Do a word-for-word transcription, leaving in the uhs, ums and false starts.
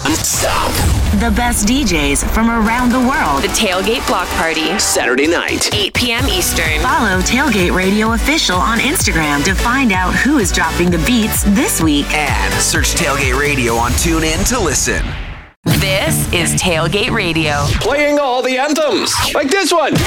Non-stop. The best D Js from around the world. The Tailgate Block Party. Saturday night. eight p.m. Eastern. Follow Tailgate Radio Official on Instagram to find out who is dropping the beats this week. And search Tailgate Radio on TuneIn to listen. This is Tailgate Radio. Playing all the anthems, like this one.